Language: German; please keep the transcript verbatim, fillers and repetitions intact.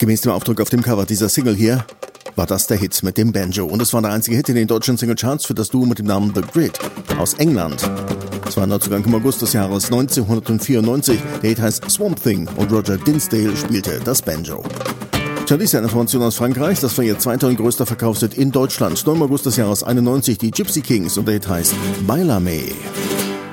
Gemäß dem Aufdruck auf dem Cover dieser Single hier war das der Hit mit dem Banjo. Und es war der einzige Hit in den deutschen Singlecharts für das Duo mit dem Namen The Grid aus England. Es war ein Neuzugang im August des Jahres neunzehnhundertvierundneunzig. Der Hit heißt Swamp Thing und Roger Dinsdale spielte das Banjo. Tja, dies ist eine Information aus Frankreich. Das war ihr zweiter und größter Verkaufshit in Deutschland. neunten August des Jahres einundneunzig die Gypsy Kings und der Hit heißt Bailame.